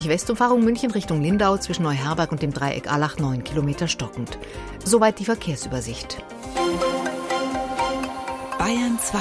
Westumfahrung München Richtung Lindau zwischen Neuherberg und dem Dreieck Allach 9 Kilometer stockend. Soweit die Verkehrsübersicht. Bayern 2.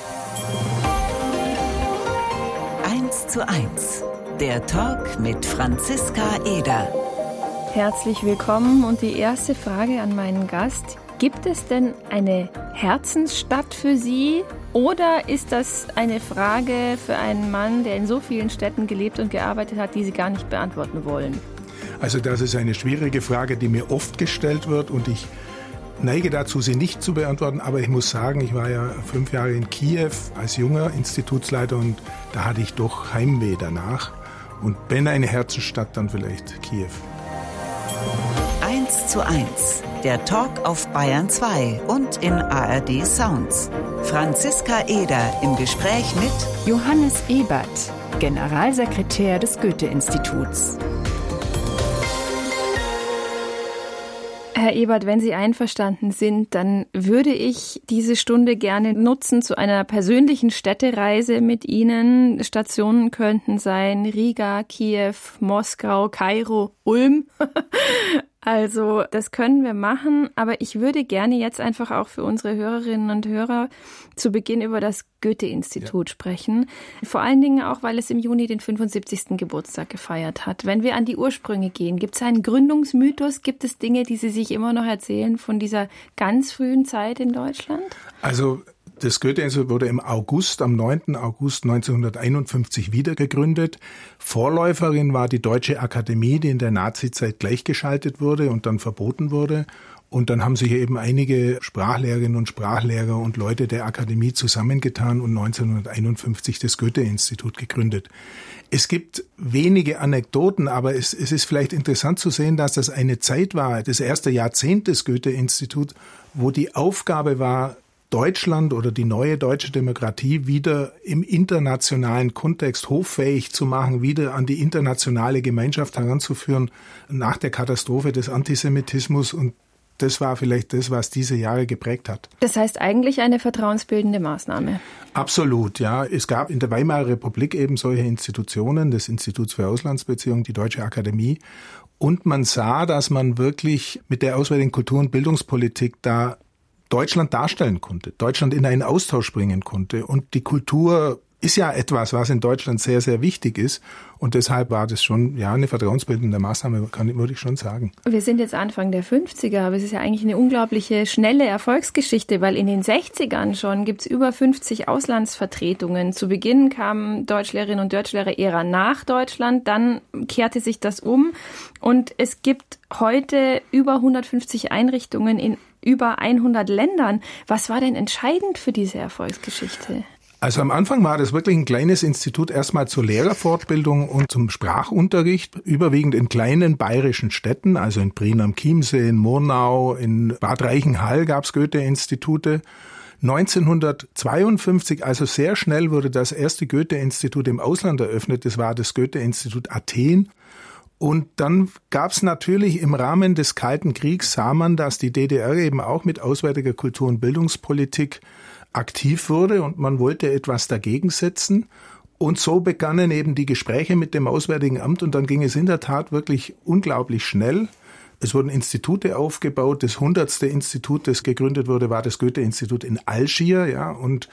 1:1. Der Talk mit Franziska Eder. Herzlich willkommen und die erste Frage an meinen Gast. Gibt es denn eine Herzensstadt für Sie? Oder ist das eine Frage für einen Mann, der in so vielen Städten gelebt und gearbeitet hat, die Sie gar nicht beantworten wollen? Also das ist eine schwierige Frage, die mir oft gestellt wird und ich neige dazu, sie nicht zu beantworten. Aber ich muss sagen, ich war ja 5 Jahre in Kiew als junger Institutsleiter und da hatte ich doch Heimweh danach. Und wenn eine Herzensstadt, dann vielleicht Kiew. 1:1. Der Talk auf Bayern 2 und in ARD Sounds. Franziska Eder im Gespräch mit Johannes Ebert, Generalsekretär des Goethe-Instituts. Herr Ebert, wenn Sie einverstanden sind, dann würde ich diese Stunde gerne nutzen zu einer persönlichen Städtereise mit Ihnen. Stationen könnten sein Riga, Kiew, Moskau, Kairo, Ulm. Also das können wir machen, aber ich würde gerne jetzt einfach auch für unsere Hörerinnen und Hörer zu Beginn über das Goethe-Institut sprechen. Vor allen Dingen auch, weil es im Juni den 75. Geburtstag gefeiert hat. Wenn wir an die Ursprünge gehen, gibt es einen Gründungsmythos? Gibt es Dinge, die Sie sich immer noch erzählen von dieser ganz frühen Zeit in Deutschland? Also das Goethe-Institut wurde am 9. August 1951 wiedergegründet. Vorläuferin war die Deutsche Akademie, die in der Nazizeit gleichgeschaltet wurde und dann verboten wurde. Und dann haben sich eben einige Sprachlehrerinnen und Sprachlehrer und Leute der Akademie zusammengetan und 1951 das Goethe-Institut gegründet. Es gibt wenige Anekdoten, aber es ist vielleicht interessant zu sehen, dass das eine Zeit war, das erste Jahrzehnt des Goethe-Instituts, wo die Aufgabe war, Deutschland oder die neue deutsche Demokratie wieder im internationalen Kontext hoffähig zu machen, wieder an die internationale Gemeinschaft heranzuführen nach der Katastrophe des Antisemitismus. Und das war vielleicht das, was diese Jahre geprägt hat. Das heißt eigentlich eine vertrauensbildende Maßnahme. Absolut, ja. Es gab in der Weimarer Republik eben solche Institutionen, das Institut für Auslandsbeziehungen, die Deutsche Akademie. Und man sah, dass man wirklich mit der auswärtigen Kultur- und Bildungspolitik da Deutschland darstellen konnte, Deutschland in einen Austausch bringen konnte. Und die Kultur ist ja etwas, was in Deutschland sehr, sehr wichtig ist. Und deshalb war das schon eine vertrauensbildende Maßnahme, würde ich schon sagen. Wir sind jetzt Anfang der 50er, aber es ist ja eigentlich eine unglaubliche schnelle Erfolgsgeschichte, weil in den 60ern schon gibt es über 50 Auslandsvertretungen. Zu Beginn kamen Deutschlehrerinnen und Deutschlehrer eher nach Deutschland, dann kehrte sich das um. Und es gibt heute über 150 Einrichtungen in über 100 Ländern. Was war denn entscheidend für diese Erfolgsgeschichte? Also am Anfang war das wirklich ein kleines Institut, erstmal zur Lehrerfortbildung und zum Sprachunterricht, überwiegend in kleinen bayerischen Städten, also in Prien am Chiemsee, in Murnau, in Bad Reichenhall gab es Goethe-Institute. 1952, also sehr schnell, wurde das erste Goethe-Institut im Ausland eröffnet, das war das Goethe-Institut Athen. Und dann gab es natürlich im Rahmen des Kalten Kriegs, sah man, dass die DDR eben auch mit auswärtiger Kultur- und Bildungspolitik aktiv wurde und man wollte etwas dagegen setzen. Und so begannen eben die Gespräche mit dem Auswärtigen Amt und dann ging es in der Tat wirklich unglaublich schnell. Es wurden Institute aufgebaut. Das 100. Institut, das gegründet wurde, war das Goethe-Institut in Algier, ja, und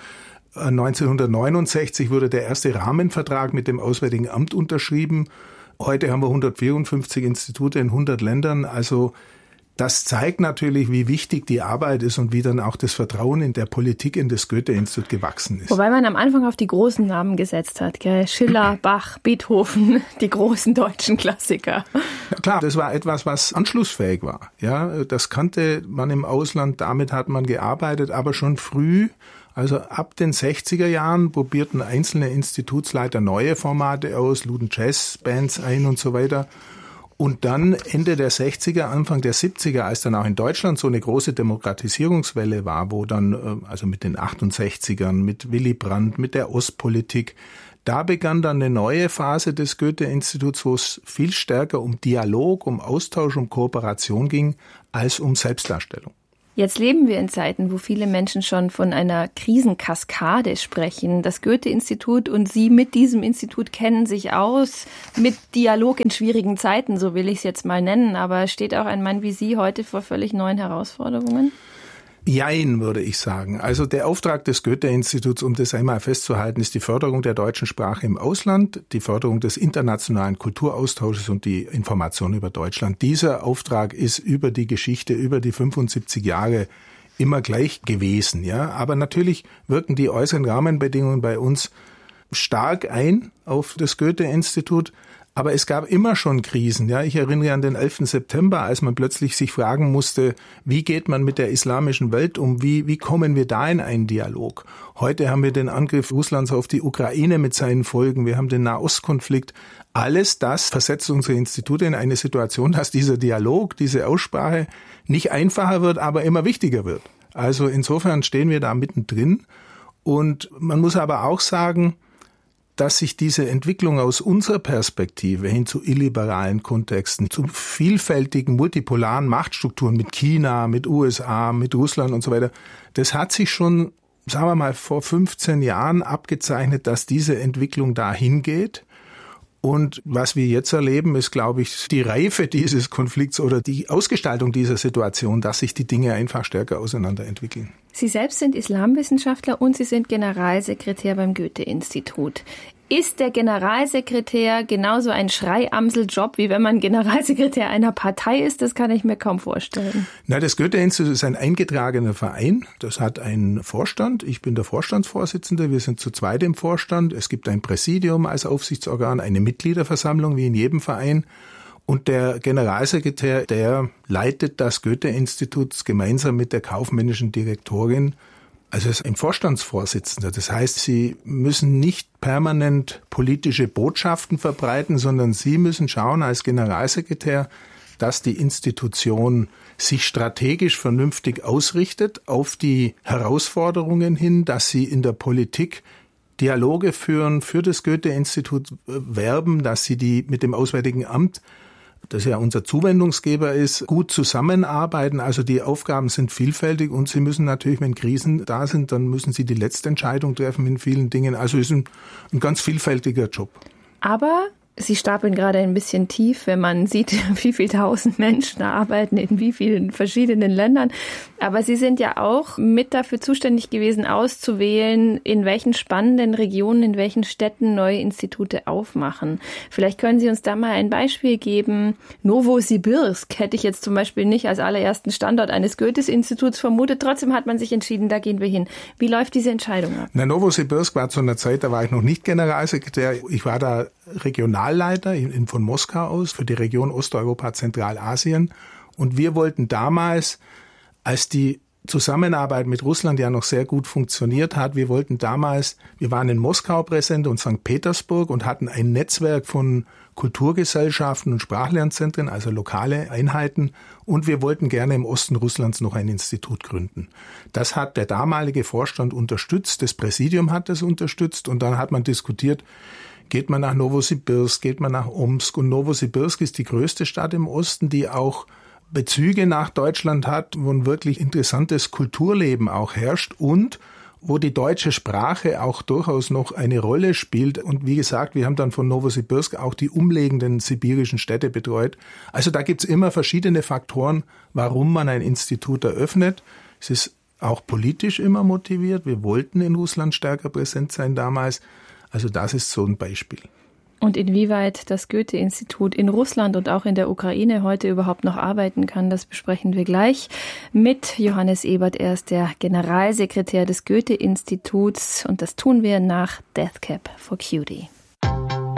1969 wurde der erste Rahmenvertrag mit dem Auswärtigen Amt unterschrieben. Heute haben wir 154 Institute in 100 Ländern. Also das zeigt natürlich, wie wichtig die Arbeit ist und wie dann auch das Vertrauen in der Politik in das Goethe-Institut gewachsen ist. Wobei man am Anfang auf die großen Namen gesetzt hat, gell? Schiller, Bach, Beethoven, die großen deutschen Klassiker. Ja, klar, das war etwas, was anschlussfähig war. Ja, das kannte man im Ausland, damit hat man gearbeitet, aber schon früh. Also ab den 60er Jahren probierten einzelne Institutsleiter neue Formate aus, luden Jazzbands ein und so weiter. Und dann Ende der 60er, Anfang der 70er, als dann auch in Deutschland so eine große Demokratisierungswelle war, wo dann, also mit den 68ern, mit Willy Brandt, mit der Ostpolitik, da begann dann eine neue Phase des Goethe-Instituts, wo es viel stärker um Dialog, um Austausch, um Kooperation ging, als um Selbstdarstellung. Jetzt leben wir in Zeiten, wo viele Menschen schon von einer Krisenkaskade sprechen. Das Goethe-Institut und Sie mit diesem Institut kennen sich aus mit Dialog in schwierigen Zeiten, so will ich es jetzt mal nennen. Aber steht auch ein Mann wie Sie heute vor völlig neuen Herausforderungen? Jein, würde ich sagen. Also der Auftrag des Goethe-Instituts, um das einmal festzuhalten, ist die Förderung der deutschen Sprache im Ausland, die Förderung des internationalen Kulturaustausches und die Information über Deutschland. Dieser Auftrag ist über die Geschichte, über die 75 Jahre immer gleich gewesen, ja. Aber natürlich wirken die äußeren Rahmenbedingungen bei uns stark ein auf das Goethe-Institut. Aber es gab immer schon Krisen. Ja, ich erinnere an den 11. September, als man plötzlich sich fragen musste, wie geht man mit der islamischen Welt um? Wie kommen wir da in einen Dialog? Heute haben wir den Angriff Russlands auf die Ukraine mit seinen Folgen. Wir haben den Nahostkonflikt. Alles das versetzt unsere Institute in eine Situation, dass dieser Dialog, diese Aussprache nicht einfacher wird, aber immer wichtiger wird. Also insofern stehen wir da mittendrin. Und man muss aber auch sagen, dass sich diese Entwicklung aus unserer Perspektive hin zu illiberalen Kontexten, zu vielfältigen, multipolaren Machtstrukturen mit China, mit USA, mit Russland und so weiter, das hat sich schon, sagen wir mal, vor 15 Jahren abgezeichnet, dass diese Entwicklung dahin geht. Und was wir jetzt erleben, ist, glaube ich, die Reife dieses Konflikts oder die Ausgestaltung dieser Situation, dass sich die Dinge einfach stärker auseinanderentwickeln. Sie selbst sind Islamwissenschaftler und Sie sind Generalsekretär beim Goethe-Institut. Ist der Generalsekretär genauso ein Schreiamsel-Job, wie wenn man Generalsekretär einer Partei ist? Das kann ich mir kaum vorstellen. Na, das Goethe-Institut ist ein eingetragener Verein. Das hat einen Vorstand. Ich bin der Vorstandsvorsitzende. Wir sind zu zweit im Vorstand. Es gibt ein Präsidium als Aufsichtsorgan, eine Mitgliederversammlung wie in jedem Verein. Und der Generalsekretär, der leitet das Goethe-Institut gemeinsam mit der kaufmännischen Direktorin. Also ist ein Vorstandsvorsitzender. Das heißt, Sie müssen nicht permanent politische Botschaften verbreiten, sondern Sie müssen schauen als Generalsekretär, dass die Institution sich strategisch vernünftig ausrichtet auf die Herausforderungen hin, dass sie in der Politik Dialoge führen, für das Goethe-Institut werben, dass sie die mit dem Auswärtigen Amt, das ja unser Zuwendungsgeber ist, gut zusammenarbeiten. Also die Aufgaben sind vielfältig und Sie müssen natürlich, wenn Krisen da sind, dann müssen Sie die letzte Entscheidung treffen in vielen Dingen. Also ist ein ganz vielfältiger Job. Aber Sie stapeln gerade ein bisschen tief, wenn man sieht, wie viele tausend Menschen arbeiten in wie vielen verschiedenen Ländern. Aber Sie sind ja auch mit dafür zuständig gewesen, auszuwählen, in welchen spannenden Regionen, in welchen Städten neue Institute aufmachen. Vielleicht können Sie uns da mal ein Beispiel geben. Novosibirsk hätte ich jetzt zum Beispiel nicht als allerersten Standort eines Goethe-Instituts vermutet. Trotzdem hat man sich entschieden, da gehen wir hin. Wie läuft diese Entscheidung ab? Na, Novosibirsk war zu einer Zeit, da war ich noch nicht Generalsekretär. Ich war da Regionalleiter von Moskau aus für die Region Osteuropa, Zentralasien. Und wir wollten damals, als die Zusammenarbeit mit Russland ja noch sehr gut funktioniert hat, wir waren in Moskau präsent und St. Petersburg und hatten ein Netzwerk von Kulturgesellschaften und Sprachlernzentren, also lokale Einheiten. Und wir wollten gerne im Osten Russlands noch ein Institut gründen. Das hat der damalige Vorstand unterstützt, das Präsidium hat das unterstützt und dann hat man diskutiert, geht man nach Novosibirsk, geht man nach Omsk. Und Novosibirsk ist die größte Stadt im Osten, die auch Bezüge nach Deutschland hat, wo ein wirklich interessantes Kulturleben auch herrscht und wo die deutsche Sprache auch durchaus noch eine Rolle spielt. Und wie gesagt, wir haben dann von Novosibirsk auch die umliegenden sibirischen Städte betreut. Also da gibt's immer verschiedene Faktoren, warum man ein Institut eröffnet. Es ist auch politisch immer motiviert. Wir wollten in Russland stärker präsent sein damals. Also das ist so ein Beispiel. Und inwieweit das Goethe-Institut in Russland und auch in der Ukraine heute überhaupt noch arbeiten kann, das besprechen wir gleich mit Johannes Ebert. Er ist der Generalsekretär des Goethe-Instituts und das tun wir nach Death Cab for Cutie.